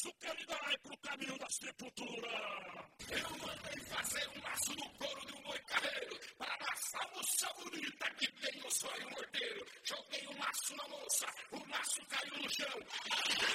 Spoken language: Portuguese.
laço que ele dá pro caminho da sepultura. Eu mandei fazer um laço no couro de um boi carreiro para laçar moça bonita que tem no sonho morteiro. Joguei um laço na moça, o laço caiu no chão.